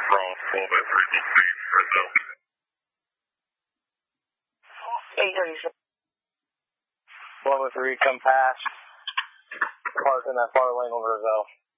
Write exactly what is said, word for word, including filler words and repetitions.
Wrong, twelve by three, one feet, right now. eight thirty-six. twelve oh three, come past. Park in that far lane over Roselle.